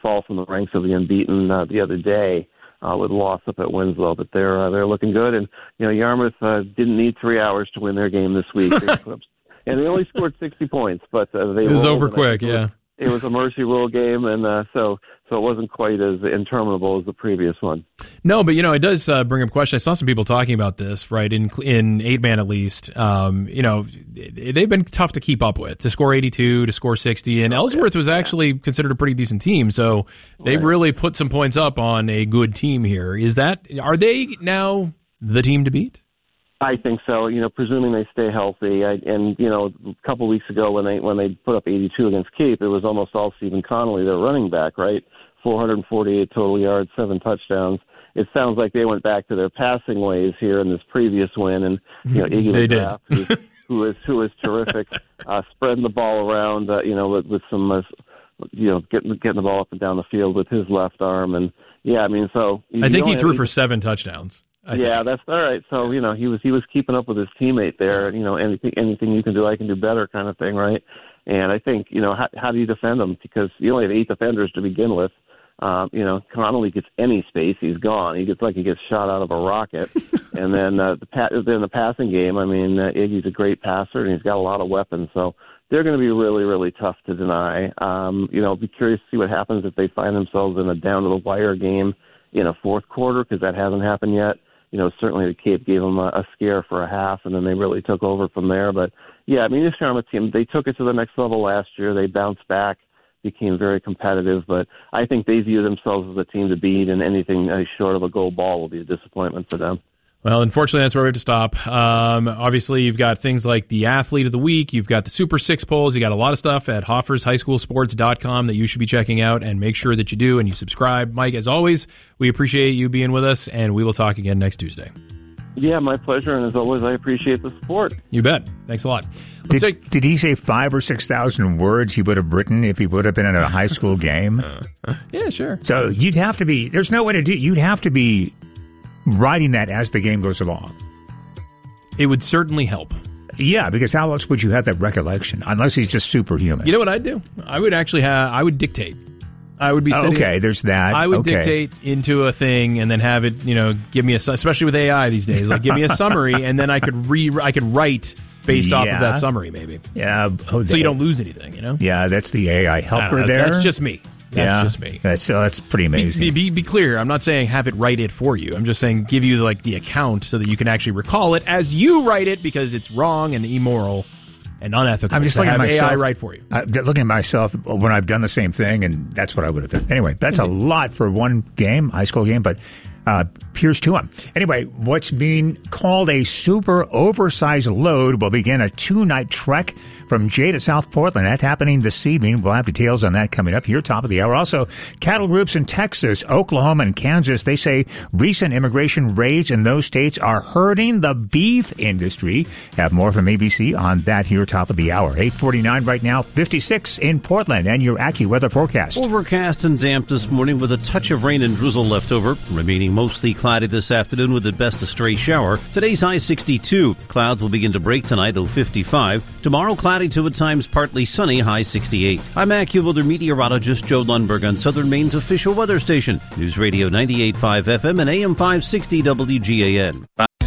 fall from the ranks of the unbeaten the other day with a loss up at Winslow. But they're looking good. And, Yarmouth didn't need 3 hours to win their game this week. And they only scored 60 points, but it was over quick, yeah. It was a mercy rule game, and so it wasn't quite as interminable as the previous one. No, but, it does bring up a question. I saw some people talking about this, right, in 8-man at least. They've been tough to keep up with, to score 82, to score 60, and Ellsworth was actually considered a pretty decent team, so they really put some points up on a good team here. Are they now the team to beat? I think so. Presuming they stay healthy. A couple weeks ago when they put up 82 against Cape, it was almost all Stephen Connolly, their running back, right? 448 total yards, 7 touchdowns. It sounds like they went back to their passing ways here in this previous win, and Iggy McGrath, who is terrific, spreading the ball around, with some, getting the ball up and down the field with his left arm, and so I think he threw for 7 touchdowns. That's all right. So he was keeping up with his teammate there. Anything you can do, I can do better, kind of thing, right? And I think how do you defend him? Because you only have 8 defenders to begin with. Connolly gets any space, he's gone. He gets shot out of a rocket. And then the passing game, Iggy's a great passer and he's got a lot of weapons. So they're going to be really, really tough to deny. Be curious to see what happens if they find themselves in a down to the wire game in a fourth quarter, because that hasn't happened yet. Certainly the Cape gave them a scare for a half, and then they really took over from there. But, this Yarmouth team, they took it to the next level last year. They bounced back, became very competitive. But I think they view themselves as a team to beat, and anything short of a gold ball will be a disappointment for them. Well, unfortunately, that's where we have to stop. Obviously, you've got things like the Athlete of the Week. You've got the Super 6 polls. You got a lot of stuff at HoffersHighSchoolSports.com that you should be checking out, and make sure that you do and you subscribe. Mike, as always, we appreciate you being with us, and we will talk again next Tuesday. Yeah, my pleasure, and as always, I appreciate the support. You bet. Thanks a lot. Did he say 5,000 or 6,000 words he would have written if he would have been in a high school game? Yeah, sure. So you'd have to be, there's no way to do, you'd have to be writing that as the game goes along. It would certainly help. Yeah, because how else would you have that recollection? Unless he's just superhuman. You know what I'd do? I would actually I would dictate. I would be sitting, okay, there's that. I would dictate into a thing and then have it, give me especially with AI these days, give me a summary, and then I could write based off of that summary, maybe. Yeah. So you don't lose anything, Yeah, that's the AI helper there. That's just me. That's just me. That's pretty amazing. Be clear. I'm not saying have it write it for you. I'm just saying give you the account so that you can actually recall it as you write it, because it's wrong and immoral and unethical. I'm just looking at myself. AI write for you. Looking at myself when I've done the same thing, and that's what I would have done. Anyway, that's a lot for one game, high school game, but here's to him. Anyway, what's being called a super oversized load will begin a 2-night trek from Jay to South Portland. That's happening this evening. We'll have details on that coming up here, top of the hour. Also, cattle groups in Texas, Oklahoma, and Kansas, they say recent immigration raids in those states are hurting the beef industry. Have more from ABC on that here, top of the hour. 8:49 right now, 56 in Portland, and your AccuWeather forecast. Overcast and damp this morning with a touch of rain and drizzle left over. Remaining mostly cloudy this afternoon with at best a stray shower. Today's high 62. Clouds will begin to break tonight, though 55. Tomorrow, cloudy to at times partly sunny, high 68. I'm AccuWeather meteorologist Joe Lundberg on Southern Maine's official weather station. News Radio 98.5 FM and AM 560 WGAN.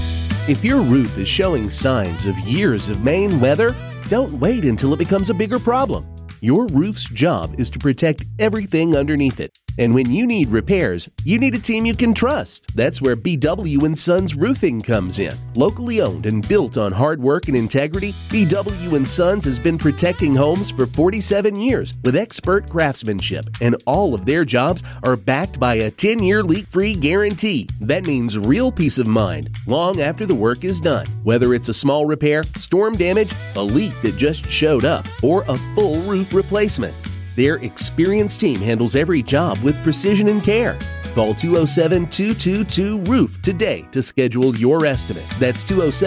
If your roof is showing signs of years of Maine weather, don't wait until it becomes a bigger problem. Your roof's job is to protect everything underneath it. And when you need repairs, you need a team you can trust. That's where BW & Sons Roofing comes in. Locally owned and built on hard work and integrity, BW & Sons has been protecting homes for 47 years with expert craftsmanship, and all of their jobs are backed by a 10-year leak-free guarantee. That means real peace of mind long after the work is done. Whether it's a small repair, storm damage, a leak that just showed up, or a full roof replacement, their experienced team handles every job with precision and care. Call 207-222-ROOF today to schedule your estimate. That's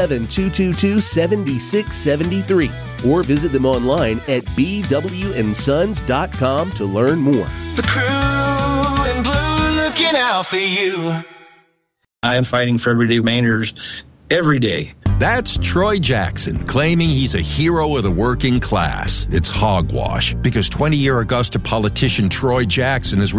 207-222-7673. Or visit them online at bwnsons.com to learn more. The crew in blue looking out for you. I am fighting for everyday Mainers every day. That's Troy Jackson, claiming he's a hero of the working class. It's hogwash, because 20-year Augusta politician Troy Jackson is